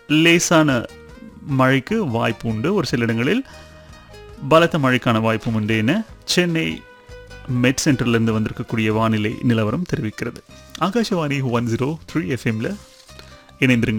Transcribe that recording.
லேசான மழைக்கு வாய்ப்பு உண்டு, ஒரு சில இடங்களில் பலத்த மழைக்கான வாய்ப்பும் உண்டு என சென்னை மெட் சென்டர்லேருந்து வந்திருக்கக்கூடிய வானிலை நிலவரம் தெரிவிக்கிறது. ஆகாஷவாணி 103 FM இணைந்திருங்கள்.